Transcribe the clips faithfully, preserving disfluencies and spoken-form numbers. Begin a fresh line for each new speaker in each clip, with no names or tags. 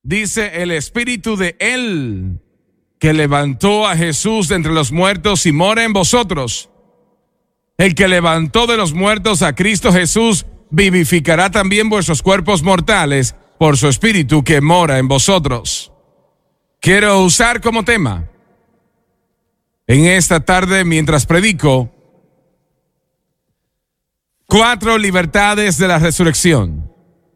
dice el Espíritu de Él que levantó a Jesús de entre los muertos y mora en vosotros. El que levantó de los muertos a Cristo Jesús vivificará también vuestros cuerpos mortales por su Espíritu que mora en vosotros. Quiero usar como tema en esta tarde, mientras predico, cuatro libertades de la resurrección.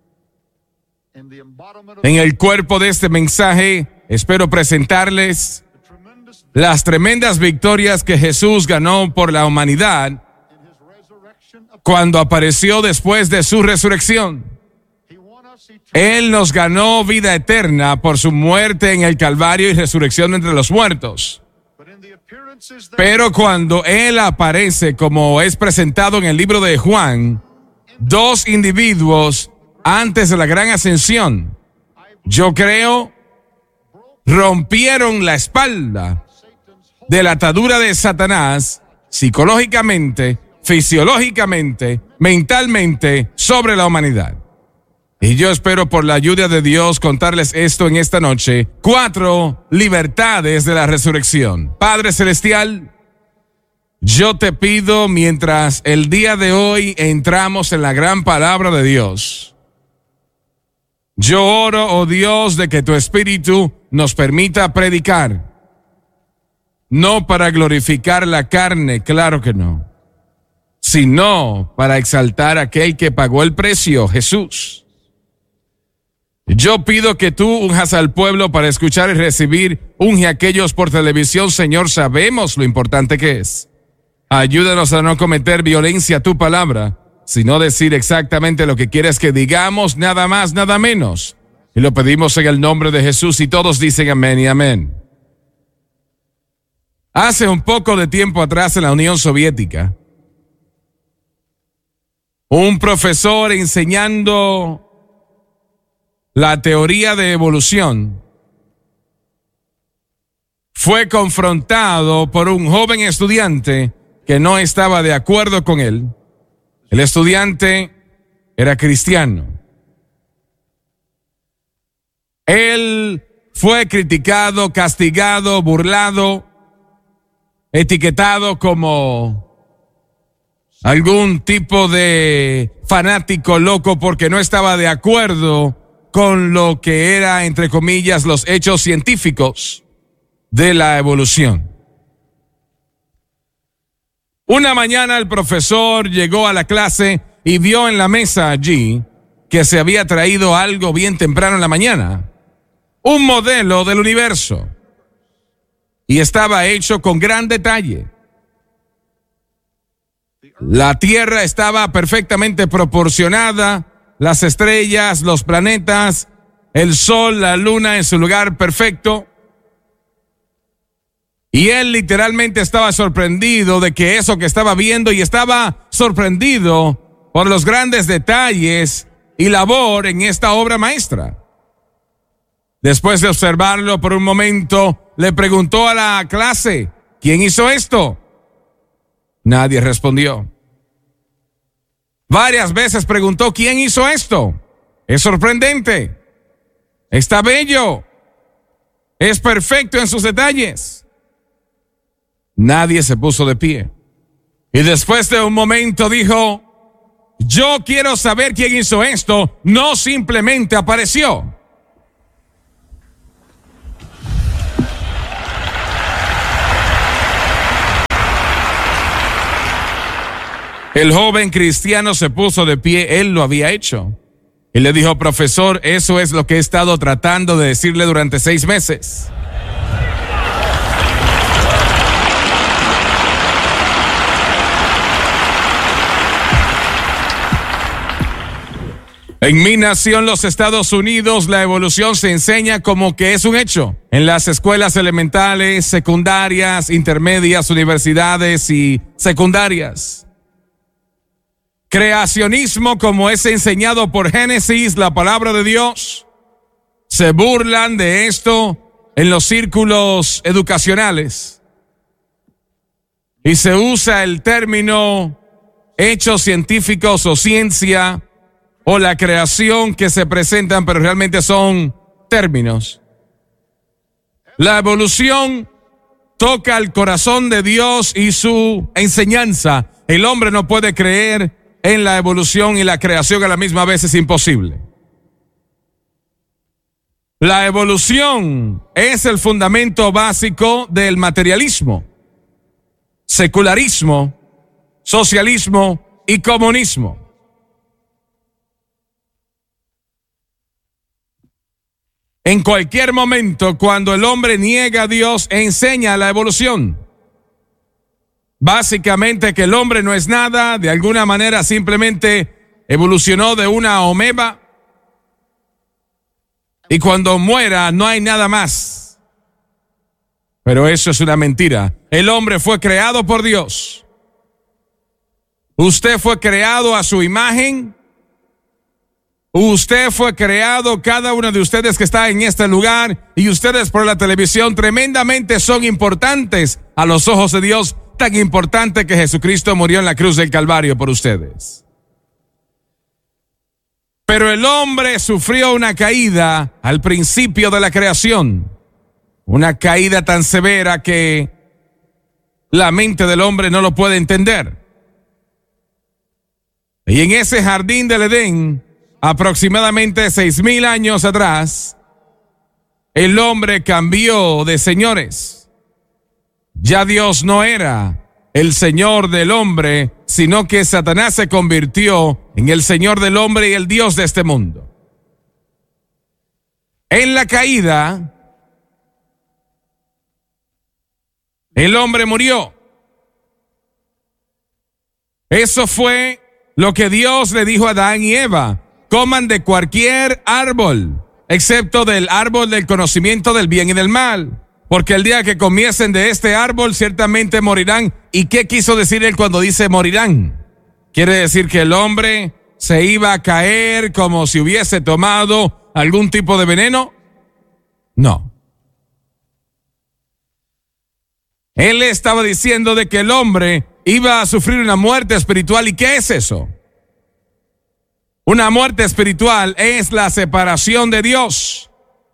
En el cuerpo de este mensaje, espero presentarles las tremendas victorias que Jesús ganó por la humanidad cuando apareció después de su resurrección. Él nos ganó vida eterna por su muerte en el Calvario y resurrección entre los muertos. Pero cuando Él aparece, como es presentado en el libro de Juan, dos individuos antes de la gran ascensión, yo creo, rompieron la espalda de la atadura de Satanás psicológicamente, fisiológicamente, mentalmente sobre la humanidad. Y yo espero por la ayuda de Dios contarles esto en esta noche. Cuatro libertades de la resurrección. Padre Celestial, yo te pido mientras el día de hoy entramos en la gran palabra de Dios. Yo oro, oh Dios, de que tu Espíritu nos permita predicar. No para glorificar la carne, claro que no, sino para exaltar a aquel que pagó el precio, Jesús. Yo pido que tú unjas al pueblo para escuchar y recibir. Unge a aquellos por televisión, Señor, sabemos lo importante que es. Ayúdanos a no cometer violencia a tu palabra, sino decir exactamente lo que quieres que digamos, nada más, nada menos. Y lo pedimos en el nombre de Jesús y todos dicen amén y amén. Hace un poco de tiempo atrás en la Unión Soviética, un profesor enseñando la teoría de evolución fue confrontado por un joven estudiante que no estaba de acuerdo con él. El estudiante era cristiano. Él fue criticado, castigado, burlado, etiquetado como algún tipo de fanático loco porque no estaba de acuerdo con lo que era, entre comillas, los hechos científicos de la evolución. Una mañana el profesor llegó a la clase y vio en la mesa allí que se había traído algo bien temprano en la mañana, un modelo del universo, y estaba hecho con gran detalle. La Tierra estaba perfectamente proporcionada, las estrellas, los planetas, el sol, la luna en su lugar perfecto. Y él literalmente estaba sorprendido de que eso que estaba viendo, y estaba sorprendido por los grandes detalles y labor en esta obra maestra. Después de observarlo por un momento, le preguntó a la clase, ¿quién hizo esto? Nadie respondió. Varias veces preguntó, ¿quién hizo esto? Es sorprendente. Está bello. Es perfecto en sus detalles. Nadie se puso de pie. Y después de un momento dijo, yo quiero saber quién hizo esto. No simplemente apareció. El joven cristiano se puso de pie, él lo había hecho. Y le dijo, profesor, eso es lo que he estado tratando de decirle durante seis meses. En mi nación, los Estados Unidos, la evolución se enseña como que es un hecho. En las escuelas elementales, secundarias, intermedias, universidades y secundarias. Creacionismo, como es enseñado por Génesis, la palabra de Dios. Se burlan de esto en los círculos educacionales. Y se usa el término hechos científicos o ciencia o la creación que se presentan, pero realmente son términos. La evolución toca el corazón de Dios y su enseñanza. El hombre no puede creer en la evolución y la creación a la misma vez, es imposible. La evolución es el fundamento básico del materialismo, secularismo, socialismo y comunismo. En cualquier momento, cuando el hombre niega a Dios, enseña la evolución. Básicamente que el hombre no es nada, de alguna manera simplemente evolucionó de una ameba y cuando muera no hay nada más. Pero eso es una mentira. El hombre fue creado por Dios. Usted fue creado a su imagen. Usted fue creado, cada uno de ustedes que está en este lugar y ustedes por la televisión tremendamente son importantes a los ojos de Dios, tan importante que Jesucristo murió en la cruz del Calvario por ustedes. Pero el hombre sufrió una caída al principio de la creación, una caída tan severa que la mente del hombre no lo puede entender. Y en ese jardín del Edén, aproximadamente seis mil años atrás, el hombre cambió de señores. Ya Dios no era el Señor del hombre, sino que Satanás se convirtió en el Señor del hombre y el Dios de este mundo. En la caída, el hombre murió. Eso fue lo que Dios le dijo a Adán y Eva: coman de cualquier árbol, excepto del árbol del conocimiento del bien y del mal, porque el día que comiesen de este árbol ciertamente morirán. ¿Y qué quiso decir él cuando dice morirán? ¿Quiere decir que el hombre se iba a caer como si hubiese tomado algún tipo de veneno? No. Él estaba diciendo de que el hombre iba a sufrir una muerte espiritual. ¿Y qué es eso? Una muerte espiritual es la separación de Dios.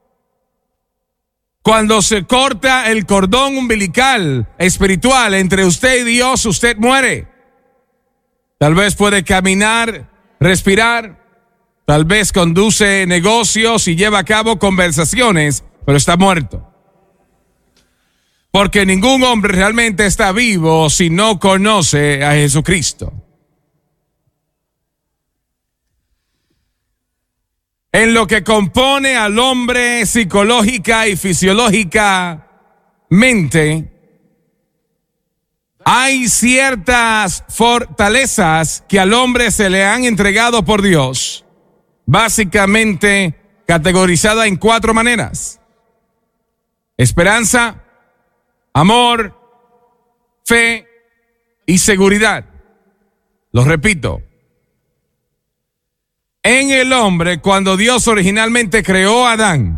Cuando se corta el cordón umbilical espiritual entre usted y Dios, usted muere. Tal vez puede caminar, respirar, tal vez conduce negocios y lleva a cabo conversaciones, pero está muerto. Porque ningún hombre realmente está vivo si no conoce a Jesucristo. En lo que compone al hombre psicológica y fisiológicamente, hay ciertas fortalezas que al hombre se le han entregado por Dios, básicamente categorizada en cuatro maneras: esperanza, amor, fe y seguridad. Lo repito. En el hombre, cuando Dios originalmente creó a Adán,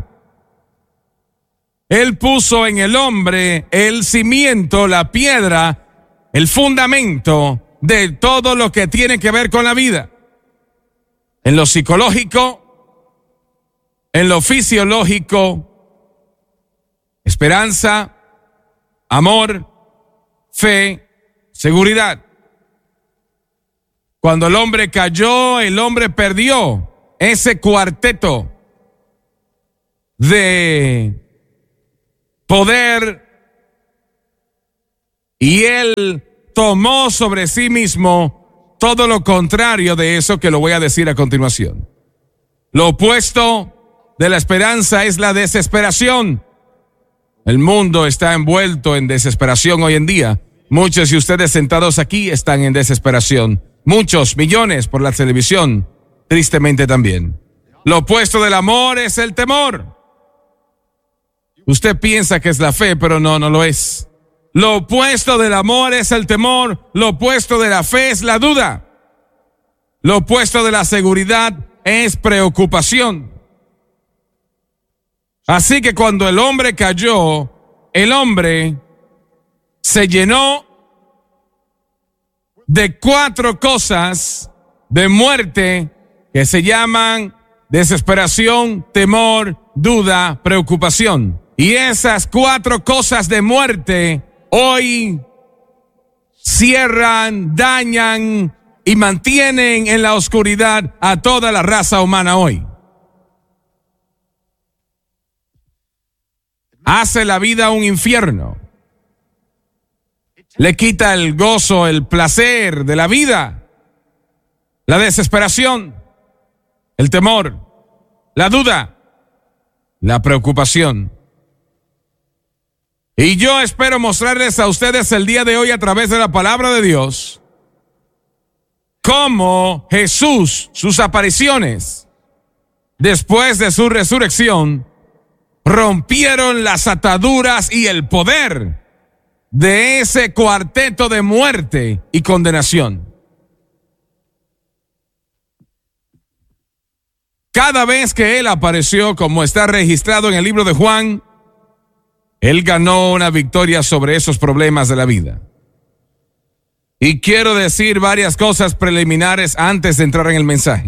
Él puso en el hombre el cimiento, la piedra, el fundamento de todo lo que tiene que ver con la vida. En lo psicológico, en lo fisiológico, esperanza, amor, fe, seguridad. Cuando el hombre cayó, el hombre perdió ese cuarteto de poder y él tomó sobre sí mismo todo lo contrario de eso que lo voy a decir a continuación. Lo opuesto de la esperanza es la desesperación. El mundo está envuelto en desesperación hoy en día. Muchos de ustedes sentados aquí están en desesperación. Muchos, millones por la televisión, tristemente también. Lo opuesto del amor es el temor. Usted piensa que es la fe, pero no, no lo es. Lo opuesto del amor es el temor. Lo opuesto de la fe es la duda. Lo opuesto de la seguridad es preocupación. Así que cuando el hombre cayó, el hombre se llenó de cuatro cosas de muerte que se llaman desesperación, temor, duda, preocupación. Y esas cuatro cosas de muerte hoy cierran, dañan y mantienen en la oscuridad a toda la raza humana hoy. Hace la vida un infierno. Le quita el gozo, el placer de la vida. La desesperación, el temor, la duda, la preocupación. Y yo espero mostrarles a ustedes el día de hoy a través de la palabra de Dios cómo Jesús, sus apariciones después de su resurrección, rompieron las ataduras y el poder de ese cuarteto de muerte y condenación. Cada vez que él apareció, como está registrado en el libro de Juan, él ganó una victoria sobre esos problemas de la vida. Y quiero decir varias cosas preliminares antes de entrar en el mensaje.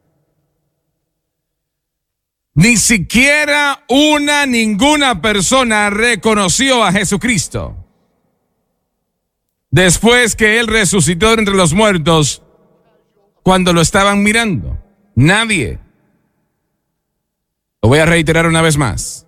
Ni siquiera una, ninguna persona reconoció a Jesucristo después que él resucitó entre los muertos cuando lo estaban mirando. Nadie. Lo voy a reiterar una vez más.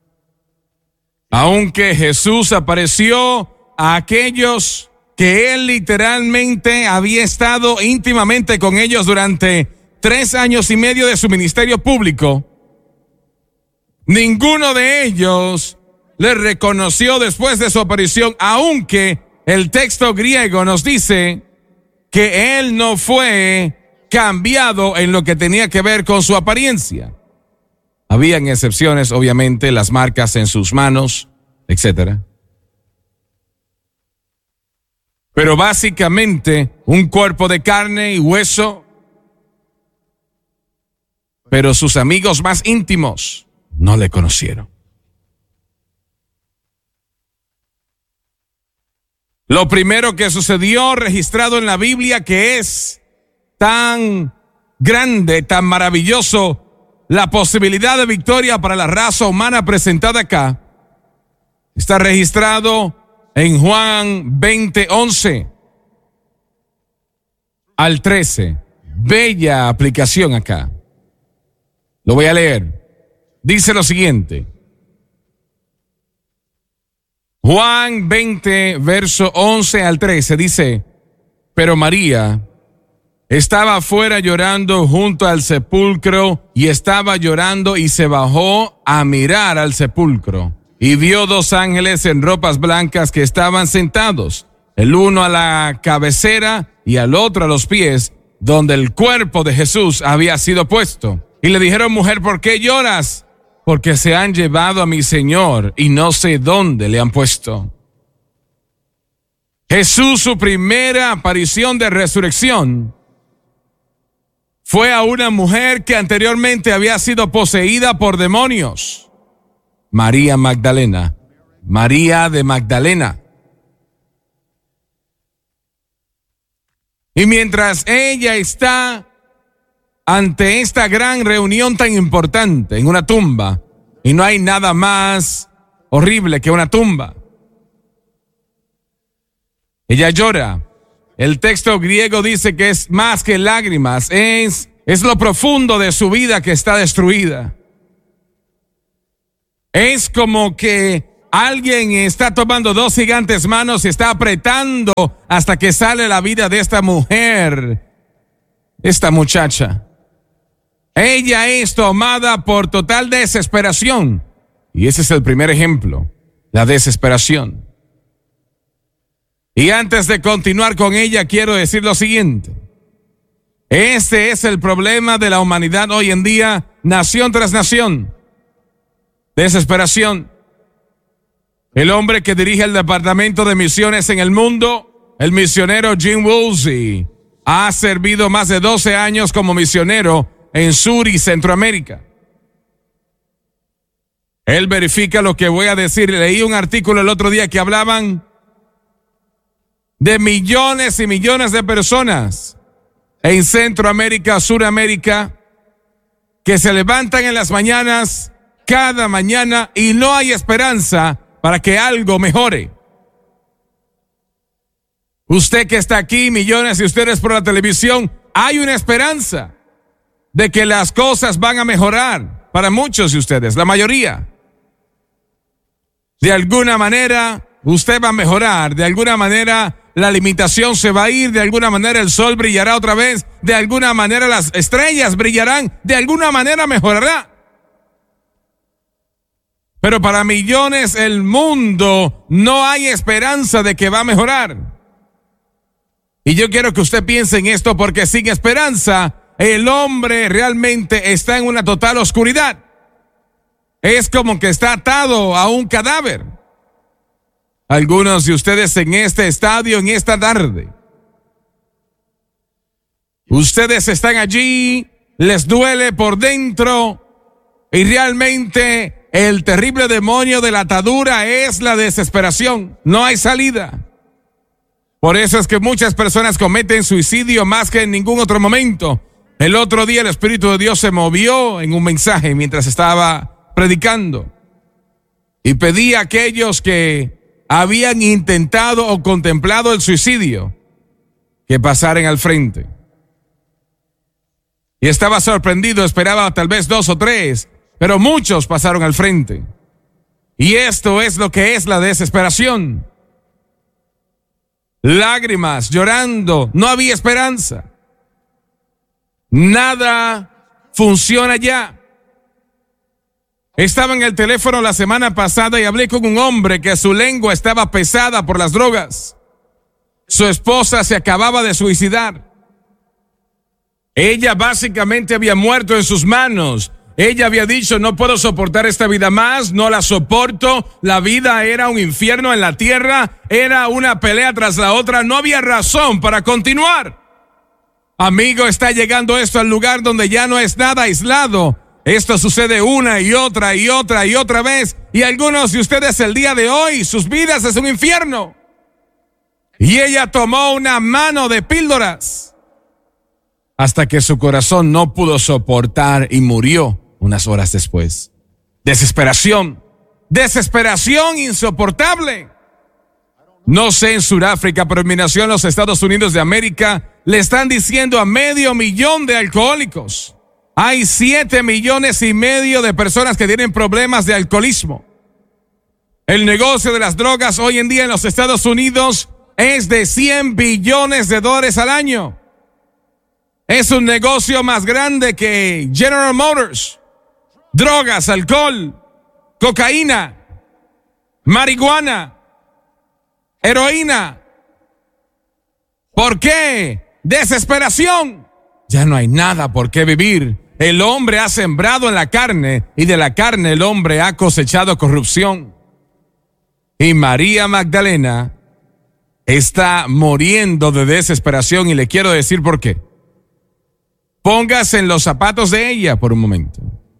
Aunque Jesús apareció a aquellos que él literalmente había estado íntimamente con ellos durante tres años y medio de su ministerio público, ninguno de ellos le reconoció después de su aparición, aunque el texto griego nos dice que él no fue cambiado en lo que tenía que ver con su apariencia. Habían excepciones, obviamente, las marcas en sus manos, etcétera. Pero básicamente un cuerpo de carne y hueso. Pero sus amigos más íntimos no le conocieron. Lo primero que sucedió registrado en la Biblia, que es tan grande, tan maravilloso, la posibilidad de victoria para la raza humana presentada acá, está registrado en Juan veinte, once al trece. Bella aplicación acá. Lo voy a leer. Dice lo siguiente. Juan veinte, verso once al trece, dice: pero María estaba afuera llorando junto al sepulcro, y estaba llorando y se bajó a mirar al sepulcro. Y vio dos ángeles en ropas blancas que estaban sentados, el uno a la cabecera y al otro a los pies, donde el cuerpo de Jesús había sido puesto. Y le dijeron: mujer, ¿por qué lloras? Porque se han llevado a mi Señor y no sé dónde le han puesto. Jesús, su primera aparición de resurrección, fue a una mujer que anteriormente había sido poseída por demonios. María Magdalena, María de Magdalena. Y mientras ella está ante esta gran reunión tan importante en una tumba, y no hay nada más horrible que una tumba, ella llora. El texto griego dice que es más que lágrimas, es, es lo profundo de su vida que está destruida. Es como que alguien está tomando dos gigantes manos y está apretando hasta que sale la vida de esta mujer, esta muchacha. Ella es tomada por total desesperación. Y ese es el primer ejemplo, la desesperación. Y antes de continuar con ella, quiero decir lo siguiente. Este es el problema de la humanidad hoy en día, nación tras nación. Desesperación. El hombre que dirige el departamento de misiones en el mundo, el misionero Jim Woolsey, ha servido más de doce años como misionero en Sur y Centroamérica. Él verifica lo que voy a decir. Leí un artículo el otro día que hablaban de millones y millones de personas en Centroamérica, Suramérica, que se levantan en las mañanas, cada mañana, y no hay esperanza para que algo mejore. Usted que está aquí, millones de ustedes por la televisión, hay una esperanza de que las cosas van a mejorar para muchos de ustedes, la mayoría. De alguna manera, usted va a mejorar, de alguna manera la limitación se va a ir, de alguna manera el sol brillará otra vez, de alguna manera las estrellas brillarán, de alguna manera mejorará. Pero para millones el mundo no hay esperanza de que va a mejorar. Y yo quiero que usted piense en esto, porque sin esperanza el hombre realmente está en una total oscuridad. Es como que está atado a un cadáver. Algunos de ustedes en este estadio, en esta tarde, ustedes están allí, les duele por dentro, y realmente el terrible demonio de la atadura es la desesperación. No hay salida. Por eso es que muchas personas cometen suicidio más que en ningún otro momento. El otro día el Espíritu de Dios se movió en un mensaje mientras estaba predicando y pedí a aquellos que habían intentado o contemplado el suicidio que pasaran al frente. Y estaba sorprendido, esperaba tal vez dos o tres, pero muchos pasaron al frente. Y esto es lo que es la desesperación. Lágrimas, llorando, no había esperanza. Nada funciona ya. Estaba en el teléfono la semana pasada y hablé con un hombre que su lengua estaba pesada por las drogas. Su esposa se acababa de suicidar. Ella básicamente había muerto en sus manos. Ella había dicho: no puedo soportar esta vida más, no la soporto. La vida era un infierno en la tierra, era una pelea tras la otra, no había razón para continuar. Amigo, está llegando esto al lugar donde ya no es nada aislado. Esto sucede una y otra y otra y otra vez. Y algunos de ustedes el día de hoy, sus vidas es un infierno. Y ella tomó una mano de píldoras hasta que su corazón no pudo soportar y murió unas horas después. Desesperación, desesperación insoportable. No sé en Sudáfrica, pero en mi nación, los Estados Unidos de América, le están diciendo a medio millón de alcohólicos. Hay siete millones y medio de personas que tienen problemas de alcoholismo. El negocio de las drogas hoy en día en los Estados Unidos es de cien billones de dólares al año. Es un negocio más grande que General Motors. Drogas, alcohol, cocaína, marihuana, heroína. ¿Por qué? Desesperación. Ya no hay nada por qué vivir. El hombre ha sembrado en la carne y de la carne el hombre ha cosechado corrupción. Y María Magdalena está muriendo de desesperación y le quiero decir por qué. Póngase en los zapatos de ella por un momento.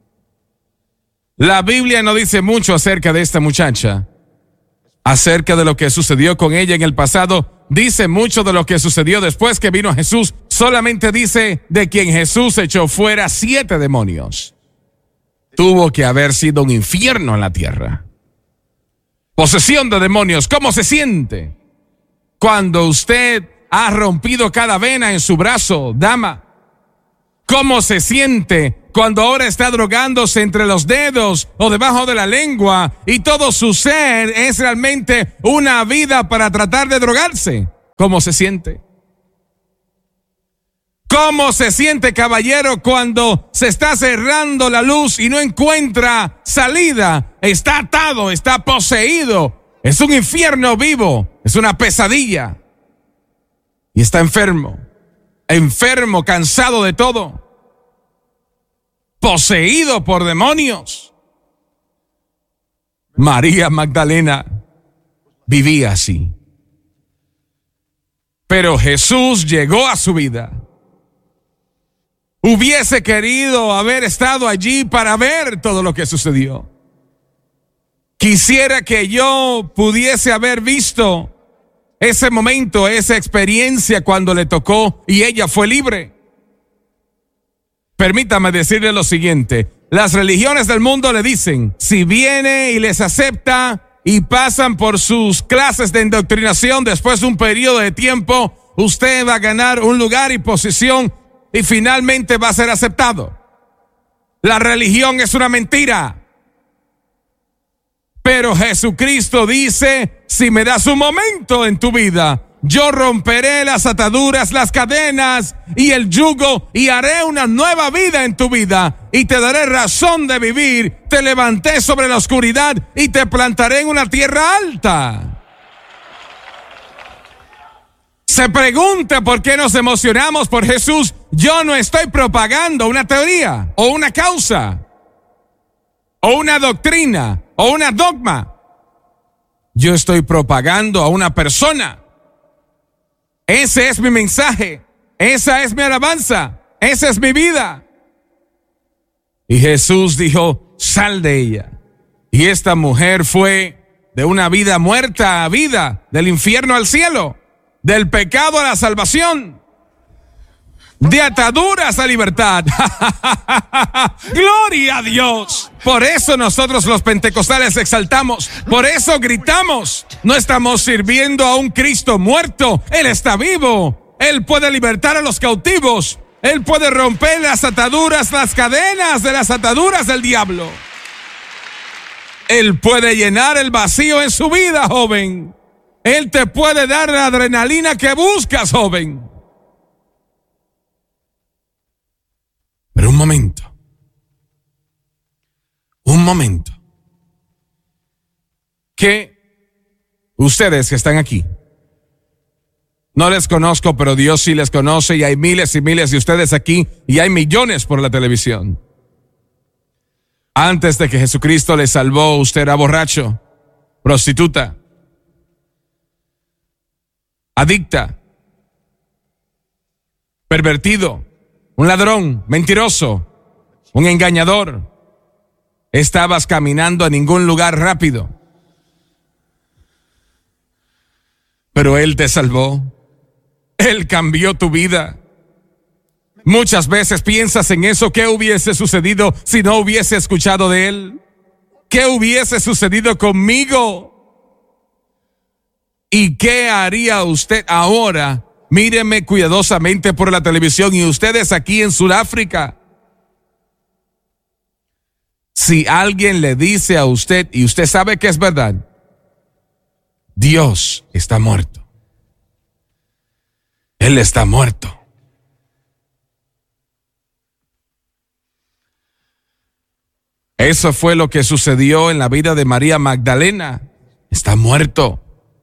La Biblia no dice mucho acerca de esta muchacha, acerca de lo que sucedió con ella en el pasado. Dice mucho de lo que sucedió después que vino Jesús. Solamente dice de quien Jesús echó fuera siete demonios. Tuvo que haber sido un infierno en la tierra. Posesión de demonios. ¿Cómo se siente cuando usted ha rompido cada vena en su brazo, dama? ¿Cómo se siente cuando ahora está drogándose entre los dedos o debajo de la lengua y todo su ser es realmente una vida para tratar de drogarse? ¿Cómo se siente? ¿Cómo se siente, caballero, cuando se está cerrando la luz y no encuentra salida? Está atado, está poseído. Es un infierno vivo, es una pesadilla. Y está enfermo, enfermo, cansado de todo. Poseído por demonios. María Magdalena vivía así. Pero Jesús llegó a su vida. Hubiese querido haber estado allí para ver todo lo que sucedió. Quisiera que yo pudiese haber visto ese momento, esa experiencia cuando le tocó y ella fue libre. Permítame decirle lo siguiente. Las religiones del mundo le dicen, si viene y les acepta y pasan por sus clases de indoctrinación después de un periodo de tiempo, usted va a ganar un lugar y posición y finalmente va a ser aceptado. La religión es una mentira. Pero Jesucristo dice, si me das un momento en tu vida, yo romperé las ataduras, las cadenas y el yugo y haré una nueva vida en tu vida y te daré razón de vivir. Te levanté sobre la oscuridad y te plantaré en una tierra alta. Se pregunta por qué nos emocionamos por Jesús. Yo no estoy propagando una teoría o una causa o una doctrina o una dogma. Yo estoy propagando a una persona. Ese es mi mensaje. Esa es mi alabanza. Esa es mi vida. Y Jesús dijo, sal de ella. Y esta mujer fue de una vida muerta a vida, del infierno al cielo, del pecado a la salvación, de ataduras a libertad. ¡Gloria a Dios! Por eso nosotros los pentecostales exaltamos, por eso gritamos. No estamos sirviendo a un Cristo muerto, Él está vivo. Él puede libertar a los cautivos. Él puede romper las ataduras, las cadenas de las ataduras del diablo. Él puede llenar el vacío en su vida, joven. Él te puede dar la adrenalina que buscas, joven. Pero un momento. Un momento. Que ustedes que están aquí, no les conozco, pero Dios sí les conoce y hay miles y miles de ustedes aquí y hay millones por la televisión. Antes de que Jesucristo les salvó, usted era borracho, prostituta, adicta, pervertido, un ladrón, mentiroso, un engañador. Estabas caminando a ningún lugar rápido. Pero Él te salvó. Él cambió tu vida. Muchas veces piensas en eso. ¿Qué hubiese sucedido si no hubiese escuchado de Él? ¿Qué hubiese sucedido conmigo? ¿Y qué haría usted ahora? Míreme cuidadosamente por la televisión y ustedes aquí en Sudáfrica. Si alguien le dice a usted, y usted sabe que es verdad, Dios está muerto. Él está muerto. Eso fue lo que sucedió en la vida de María Magdalena. Está muerto.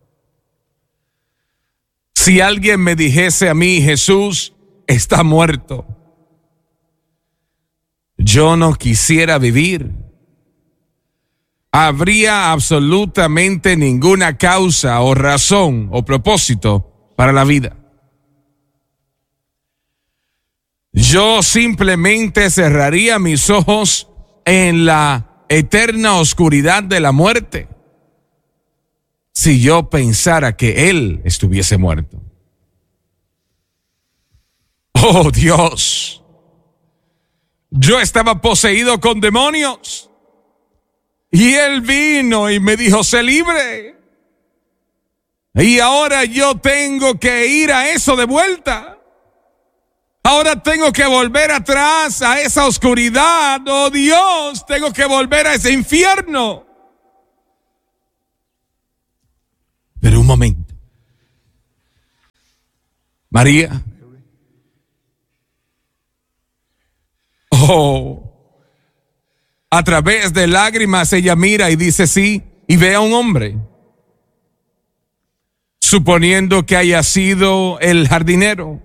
Si alguien me dijese a mí, Jesús está muerto, yo no quisiera vivir. Habría absolutamente ninguna causa o razón o propósito para la vida. Yo simplemente cerraría mis ojos en la eterna oscuridad de la muerte si yo pensara que Él estuviese muerto. Oh Dios. Yo estaba poseído con demonios y Él vino y me dijo, sé libre. Y ahora yo tengo que ir a eso de vuelta. Ahora tengo que volver atrás a esa oscuridad. Oh Dios, tengo que volver a ese infierno. Pero un momento. María. Oh, a través de lágrimas ella mira y dice sí, y ve a un hombre, suponiendo que haya sido el jardinero.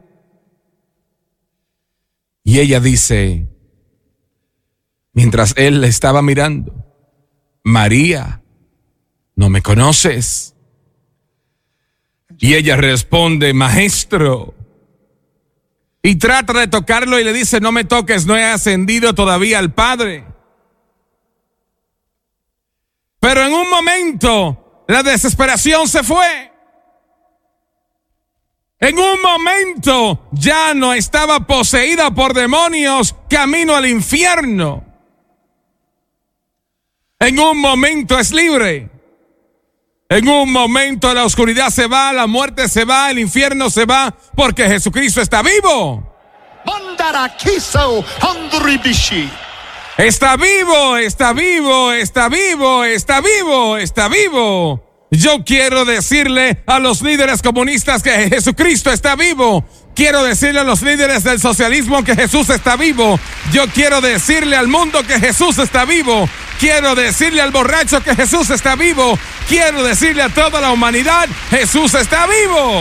Y ella dice, mientras él le estaba mirando, María, ¿no me conoces? Y ella responde, maestro. Y trata de tocarlo y le dice, no me toques, no he ascendido todavía al Padre. Pero en un momento la desesperación se fue. En un momento ya no estaba poseída por demonios camino al infierno. En un momento es libre. En un momento la oscuridad se va, la muerte se va, el infierno se va, porque Jesucristo está vivo. Está vivo, está vivo, está vivo, está vivo, está vivo. Yo quiero decirle a los líderes comunistas que Jesucristo está vivo. Quiero decirle a los líderes del socialismo que Jesús está vivo. Yo quiero decirle al mundo que Jesús está vivo. Quiero decirle al borracho que Jesús está vivo. Quiero decirle a toda la humanidad, Jesús está vivo.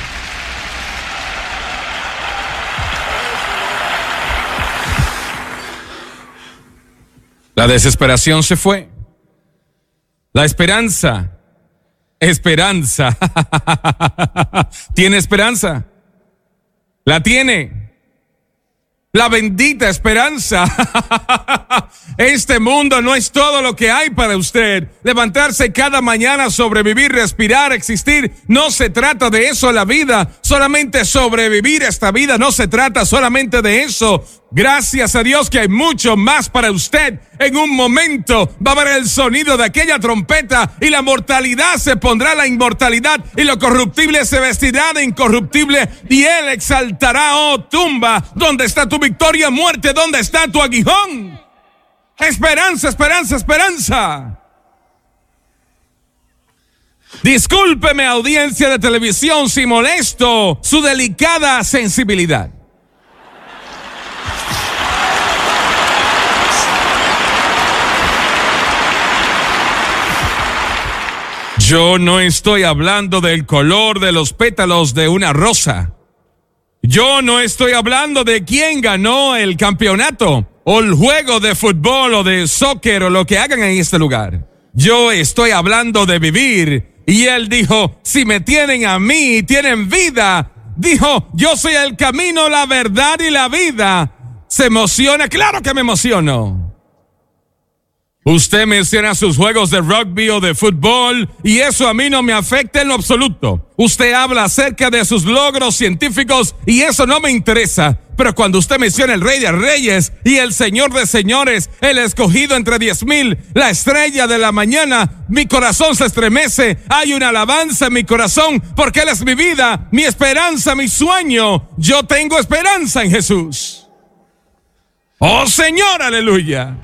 La desesperación se fue. La esperanza. Esperanza. ¿Tiene esperanza? La tiene. La bendita esperanza. Este mundo no es todo lo que hay para usted. Levantarse cada mañana, sobrevivir, respirar, existir. No se trata de eso la vida. Solamente sobrevivir esta vida. No se trata solamente de eso. Gracias a Dios que hay mucho más para usted. En un momento va a haber el sonido de aquella trompeta y la mortalidad se pondrá la inmortalidad y lo corruptible se vestirá de incorruptible y Él exaltará, oh tumba, ¿dónde está tu victoria, muerte? ¿Dónde está tu aguijón? Esperanza, esperanza, esperanza. Discúlpeme, audiencia de televisión, si molesto su delicada sensibilidad. Yo no estoy hablando del color de los pétalos de una rosa. Yo no estoy hablando de quién ganó el campeonato o el juego de fútbol o de soccer o lo que hagan en este lugar. Yo estoy hablando de vivir. Y Él dijo, si me tienen a mí, tienen vida. Dijo, yo soy el camino, la verdad y la vida. ¿Se emociona? Claro que me emociono. Usted menciona sus juegos de rugby o de fútbol y eso a mí no me afecta en lo absoluto. Usted habla acerca de sus logros científicos y eso no me interesa. Pero cuando usted menciona el Rey de Reyes y el Señor de Señores, el escogido entre diez mil, la estrella de la mañana, mi corazón se estremece. Hay una alabanza en mi corazón porque Él es mi vida, mi esperanza, mi sueño. Yo tengo esperanza en Jesús. Oh Señor, aleluya.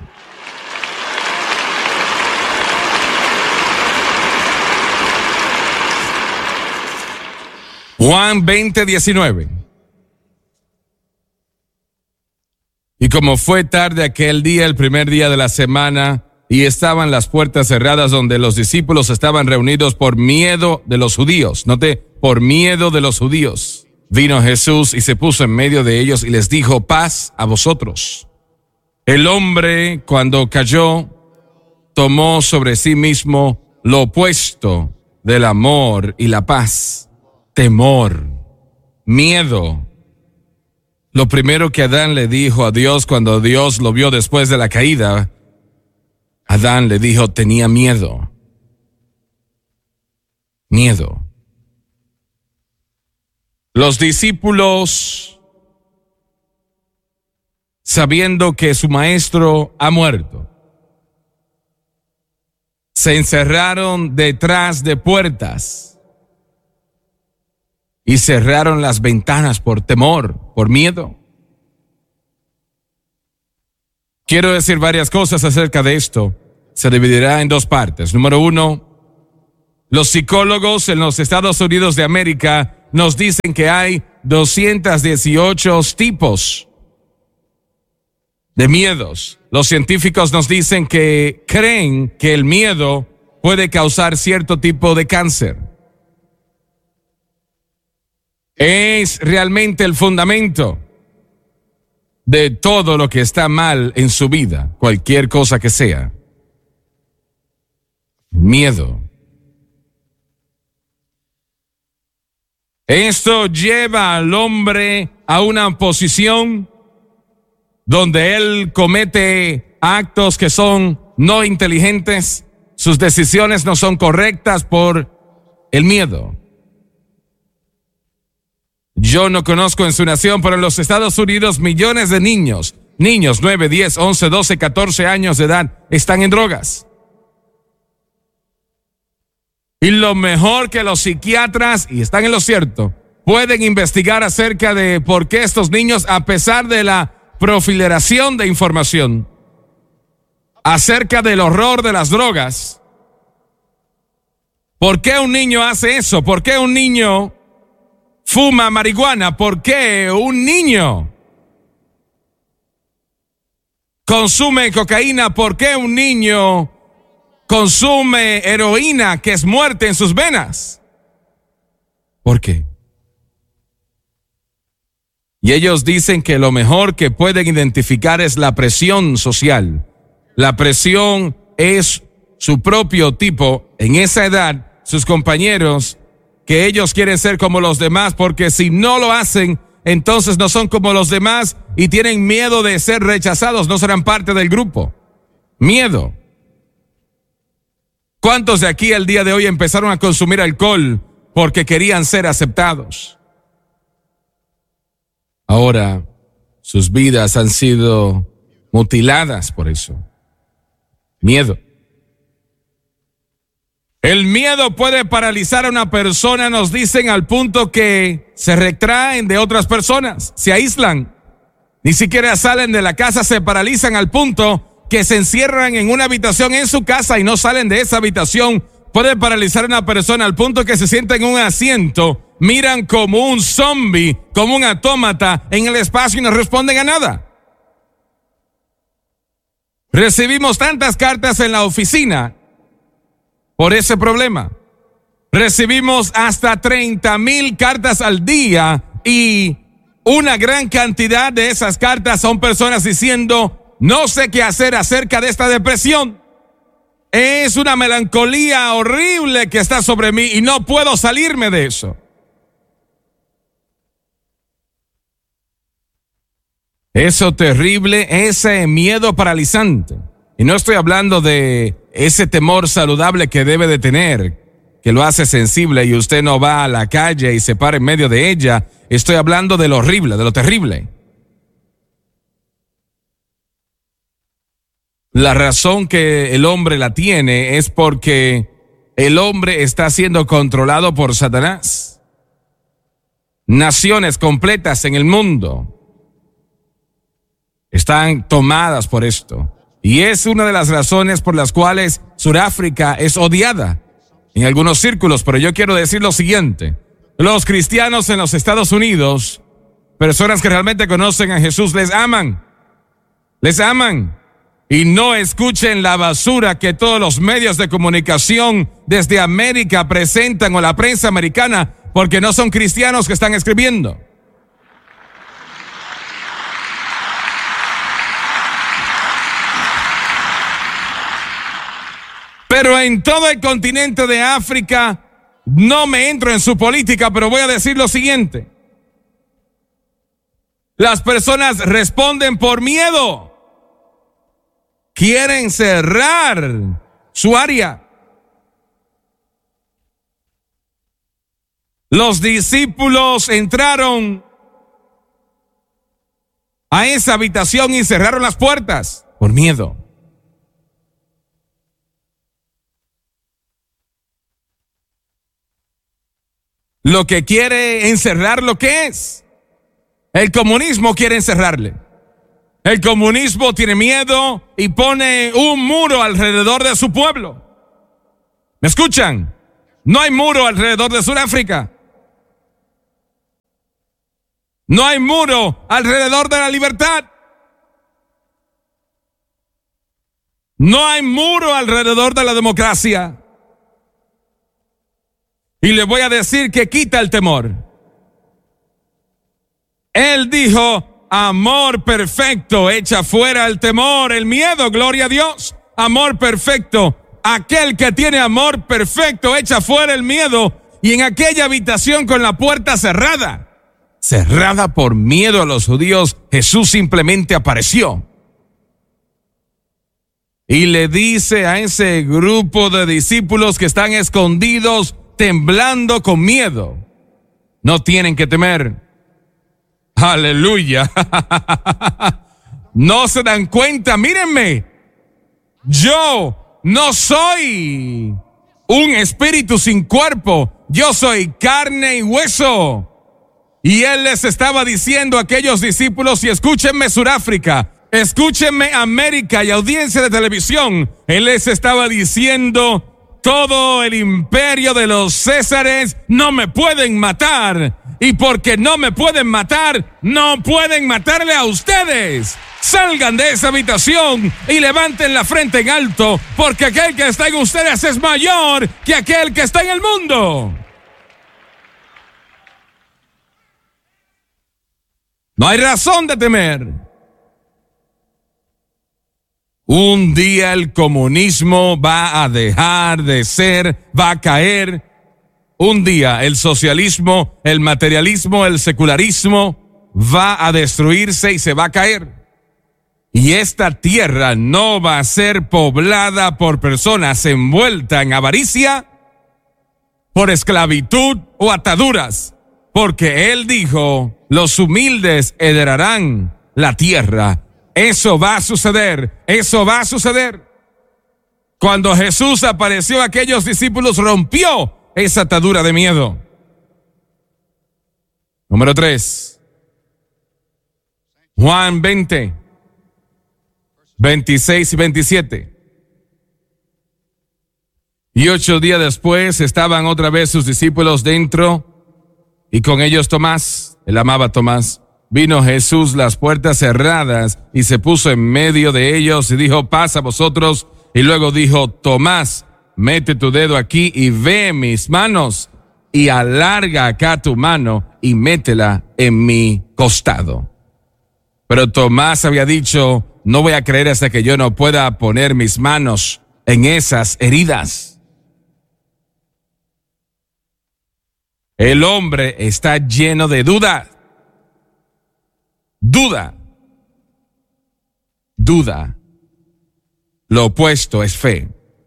Juan veinte, diecinueve. Y como fue tarde aquel día, el primer día de la semana, y estaban las puertas cerradas donde los discípulos estaban reunidos por miedo de los judíos. Note, por miedo de los judíos. Vino Jesús y se puso en medio de ellos y les dijo, paz a vosotros. El hombre, cuando cayó, tomó sobre sí mismo lo opuesto del amor y la paz. Temor, miedo. Lo primero que Adán le dijo a Dios cuando Dios lo vio después de la caída, Adán le dijo, tenía miedo. Miedo. Los discípulos, sabiendo que su maestro ha muerto, se encerraron detrás de puertas. Y cerraron las ventanas por temor, por miedo. Quiero decir varias cosas acerca de esto. Se dividirá en dos partes. Número uno, los psicólogos en los Estados Unidos de América nos dicen que hay doscientos dieciocho tipos de miedos. Los científicos nos dicen que creen que el miedo puede causar cierto tipo de cáncer. Es realmente el fundamento de todo lo que está mal en su vida, cualquier cosa que sea. Miedo. Esto lleva al hombre a una posición donde él comete actos que son no inteligentes, sus decisiones no son correctas por el miedo. Yo no conozco en su nación, pero en los Estados Unidos millones de niños, niños nueve, diez, once, doce, catorce años de edad, están en drogas. Y lo mejor que los psiquiatras, y están en lo cierto, pueden investigar acerca de por qué estos niños, a pesar de la proliferación de información acerca del horror de las drogas, ¿por qué un niño hace eso? ¿Por qué un niño fuma marihuana? ¿Por qué un niño consume cocaína? ¿Por qué un niño consume heroína, que es muerte en sus venas? ¿Por qué? Y ellos dicen que lo mejor que pueden identificar es la presión social. La presión es su propio tipo. En esa edad, sus compañeros, que ellos quieren ser como los demás, porque si no lo hacen, entonces no son como los demás y tienen miedo de ser rechazados, no serán parte del grupo. Miedo. ¿Cuántos de aquí el día de hoy empezaron a consumir alcohol porque querían ser aceptados? Ahora, sus vidas han sido mutiladas por eso. Miedo. El miedo puede paralizar a una persona, nos dicen, al punto que se retraen de otras personas, se aíslan, ni siquiera salen de la casa, se paralizan al punto que se encierran en una habitación en su casa y no salen de esa habitación. Puede paralizar a una persona al punto que se sienten en un asiento, miran como un zombie, como un autómata en el espacio y no responden a nada. Recibimos tantas cartas en la oficina por ese problema. Recibimos hasta treinta mil cartas al día y una gran cantidad de esas cartas son personas diciendo: no sé qué hacer acerca de esta depresión. Es una melancolía horrible que está sobre mí y no puedo salirme de eso. Eso terrible, ese miedo paralizante. Y no estoy hablando de ese temor saludable que debe de tener, que lo hace sensible y usted no va a la calle y se para en medio de ella. Estoy hablando de lo horrible, de lo terrible. La razón que el hombre la tiene es porque el hombre está siendo controlado por Satanás. Naciones completas en el mundo están tomadas por esto. Y es una de las razones por las cuales Sudáfrica es odiada en algunos círculos. Pero yo quiero decir lo siguiente: los cristianos en los Estados Unidos, personas que realmente conocen a Jesús, les aman. Les aman. Y no escuchen la basura que todos los medios de comunicación desde América presentan, o la prensa americana, porque no son cristianos que están escribiendo. Pero en todo el continente de África, no me entro en su política, pero voy a decir lo siguiente: las personas responden por miedo. Quieren cerrar su área. Los discípulos entraron a esa habitación y cerraron las puertas por miedo. Lo que quiere encerrar lo que es. El comunismo quiere encerrarle. El comunismo tiene miedo y pone un muro alrededor de su pueblo. ¿Me escuchan? No hay muro alrededor de Sudáfrica. No hay muro alrededor de la libertad. No hay muro alrededor de la democracia. Y le voy a decir que quita el temor. Él dijo: amor perfecto echa fuera el temor, el miedo, gloria a Dios. Amor perfecto. Aquel que tiene amor perfecto echa fuera el miedo. Y en aquella habitación con la puerta cerrada, cerrada por miedo a los judíos, Jesús simplemente apareció. Y le dice a ese grupo de discípulos que están escondidos, temblando con miedo: no tienen que temer. Aleluya. No se dan cuenta, mírenme. Yo no soy un espíritu sin cuerpo. Yo soy carne y hueso. Y él les estaba diciendo a aquellos discípulos, y escúchenme Sudáfrica, escúchenme América y audiencia de televisión. Él les estaba diciendo, todo el imperio de los Césares no me pueden matar. Y porque no me pueden matar, no pueden matarle a ustedes. Salgan de esa habitación y levanten la frente en alto, porque aquel que está en ustedes es mayor que aquel que está en el mundo. No hay razón de temer. Un día el comunismo va a dejar de ser, va a caer. Un día el socialismo, el materialismo, el secularismo va a destruirse y se va a caer. Y esta tierra no va a ser poblada por personas envueltas en avaricia, por esclavitud o ataduras, porque él dijo, los humildes heredarán la tierra. Eso va a suceder, eso va a suceder. Cuando Jesús apareció a aquellos discípulos, rompió esa atadura de miedo. Número tres. Juan veinte, veintiséis y veintisiete. Y ocho días después estaban otra vez sus discípulos dentro, y con ellos Tomás, él amaba a Tomás. Vino Jesús, las puertas cerradas, y se puso en medio de ellos y dijo, paz a vosotros. Y luego dijo, Tomás, mete tu dedo aquí y ve mis manos, y alarga acá tu mano y métela en mi costado. Pero Tomás había dicho, no voy a creer hasta que yo no pueda poner mis manos en esas heridas. El hombre está lleno de duda. Duda. Duda. Lo opuesto es fe.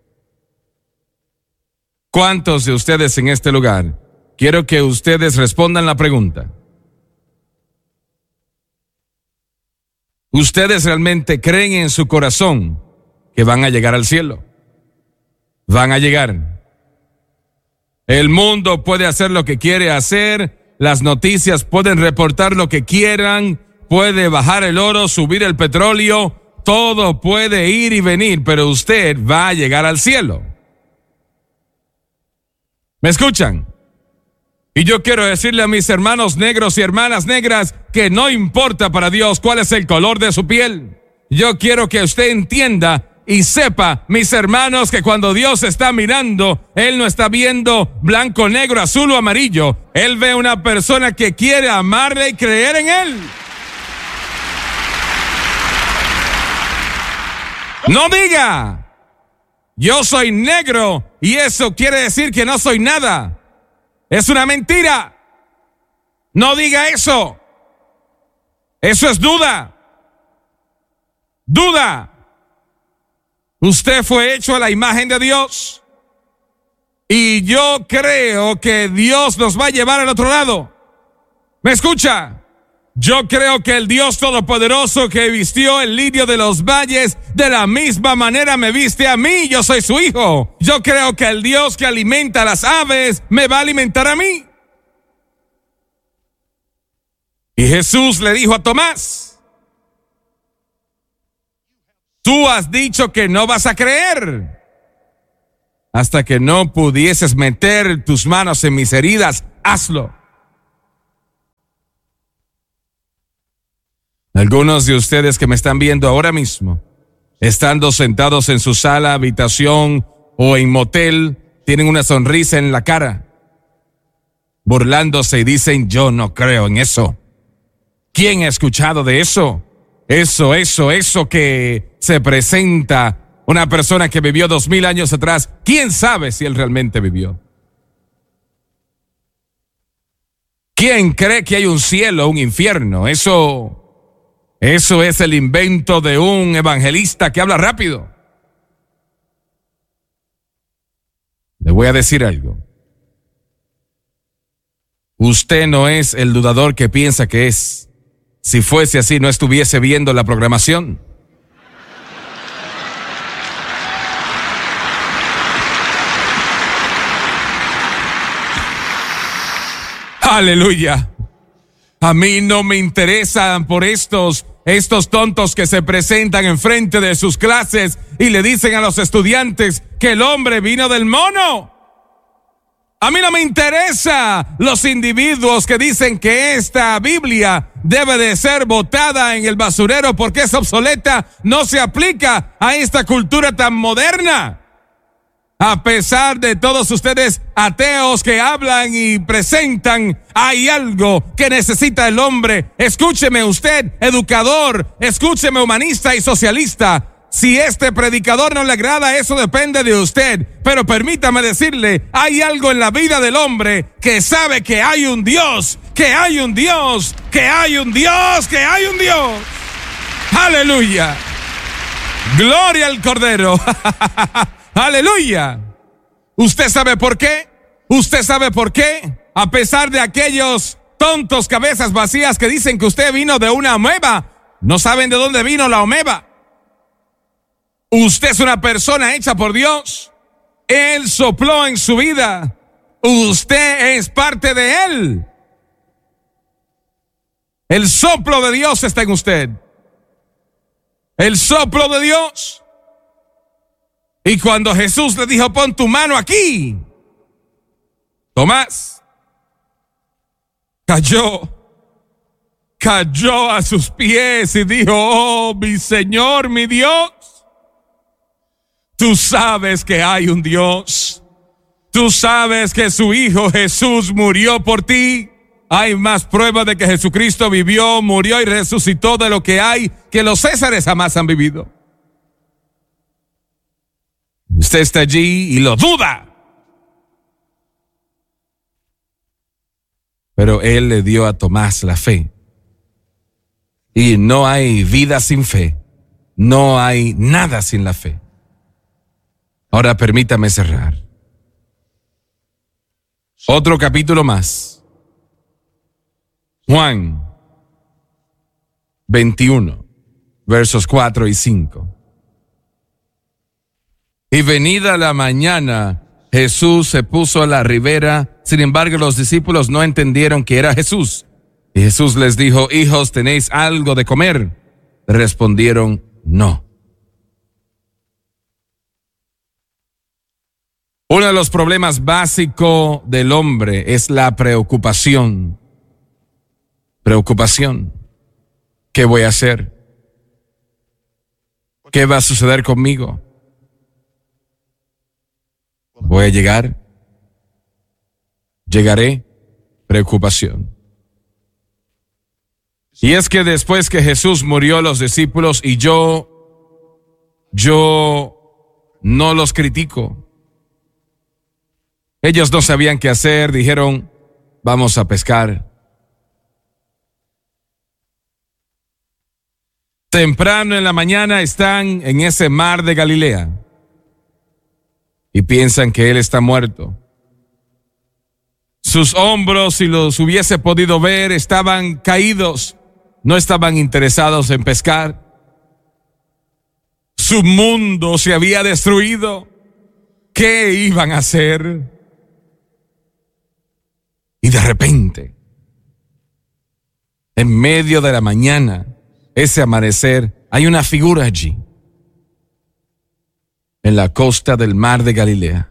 ¿Cuántos de ustedes en este lugar? Quiero que ustedes respondan la pregunta. ¿Ustedes realmente creen en su corazón que van a llegar al cielo? Van a llegar. El mundo puede hacer lo que quiere hacer, las noticias pueden reportar lo que quieran, puede bajar el oro, subir el petróleo, todo puede ir y venir, pero usted va a llegar al cielo. ¿Me escuchan? Y yo quiero decirle a mis hermanos negros y hermanas negras que no importa para Dios cuál es el color de su piel. Yo quiero que usted entienda y sepa, mis hermanos, que cuando Dios está mirando, Él no está viendo blanco, negro, azul o amarillo. Él ve una persona que quiere amarle y creer en Él. No diga, yo soy negro y eso quiere decir que no soy nada. Es una mentira. No diga eso. Eso es duda. Duda. Usted fue hecho a la imagen de Dios. Y yo creo que Dios nos va a llevar al otro lado. ¿Me escucha? Yo creo que el Dios Todopoderoso que vistió el lirio de los valles, de la misma manera me viste a mí. Yo soy su hijo. Yo creo que el Dios que alimenta a las aves me va a alimentar a mí. Y Jesús le dijo a Tomás, tú has dicho que no vas a creer hasta que no pudieses meter tus manos en mis heridas. Hazlo. Algunos de ustedes que me están viendo ahora mismo, estando sentados en su sala, habitación o en motel, tienen una sonrisa en la cara, burlándose y dicen, yo no creo en eso. ¿Quién ha escuchado de eso? Eso, eso, eso que se presenta una persona que vivió dos mil años atrás. ¿Quién sabe si él realmente vivió? ¿Quién cree que hay un cielo, un infierno? Eso... Eso es el invento de un evangelista que habla rápido. Le voy a decir algo. Usted no es el dudador que piensa que es. Si fuese así, no estuviese viendo la programación. Aleluya. A mí no me interesan por estos, estos tontos que se presentan enfrente de sus clases y le dicen a los estudiantes que el hombre vino del mono. A mí no me interesa los individuos que dicen que esta Biblia debe de ser botada en el basurero porque es obsoleta, no se aplica a esta cultura tan moderna. A pesar de todos ustedes ateos que hablan y presentan, hay algo que necesita el hombre. Escúcheme usted, educador, escúcheme humanista y socialista. Si este predicador no le agrada, eso depende de usted. Pero permítame decirle, hay algo en la vida del hombre que sabe que hay un Dios, que hay un Dios, que hay un Dios, que hay un Dios. Aleluya. Gloria al Cordero. Aleluya. ¿Usted sabe por qué? ¿Usted sabe por qué? A pesar de aquellos tontos cabezas vacías que dicen que usted vino de una ameba, no saben de dónde vino la ameba. Usted es una persona hecha por Dios. Él sopló en su vida. Usted es parte de Él. El soplo de Dios está en usted. El soplo de Dios. Y cuando Jesús le dijo, pon tu mano aquí, Tomás cayó, cayó a sus pies y dijo, oh, mi Señor, mi Dios. Tú sabes que hay un Dios. Tú sabes que su Hijo Jesús murió por ti. Hay más pruebas de que Jesucristo vivió, murió y resucitó de lo que hay que los césares jamás han vivido. Usted está allí y lo duda. Pero Él le dio a Tomás la fe. Y no hay vida sin fe. No hay nada sin la fe. Ahora permítame cerrar. Otro capítulo más. Juan veintiuno, versos cuatro y cinco. Y venida la mañana, Jesús se puso a la ribera. Sin embargo, los discípulos no entendieron que era Jesús. Y Jesús les dijo, hijos, ¿tenéis algo de comer? Respondieron, no. Uno de los problemas básicos del hombre es la preocupación. Preocupación. ¿Qué voy a hacer? ¿Qué va a suceder conmigo? ¿Voy a llegar? ¿Llegaré? Preocupación. Y es que después que Jesús murió, los discípulos, y yo, yo no los critico. Ellos no sabían qué hacer, dijeron, vamos a pescar. Temprano en la mañana están en ese mar de Galilea y piensan que Él está muerto. Sus hombros, si los hubiese podido ver, estaban caídos, no estaban interesados en pescar. Su mundo se había destruido. ¿Qué iban a hacer? Y de repente, en medio de la mañana, ese amanecer, hay una figura allí, en la costa del mar de Galilea.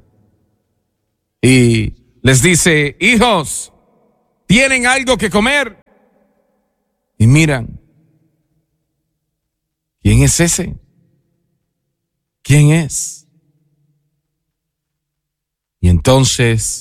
Y les dice, hijos, ¿tienen algo que comer? Y miran, ¿quién es ese? ¿Quién es? Y entonces